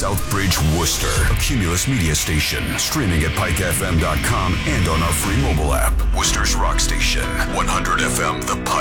Southbridge, Worcester. A Cumulus Media station. Streaming at pikefm.com and on our free mobile app. Worcester's Rock Station. 100 FM, the Pike.